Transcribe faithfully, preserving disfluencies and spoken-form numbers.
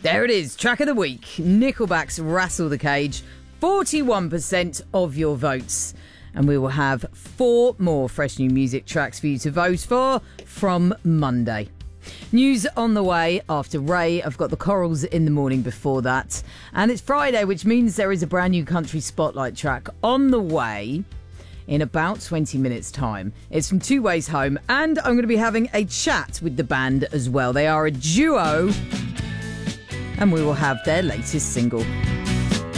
There it is, track of the week. Nickelback's Rattle the Cage. forty-one percent of your votes. And we will have four more fresh new music tracks for you to vote for from Monday. News on the way after Ray. I've got the Corals in the morning before that. And it's Friday, which means there is a brand new country spotlight track on the way in about twenty minutes time. It's from Two Ways Home, and I'm going to be having a chat with the band as well. They are a duo, and we will have their latest single.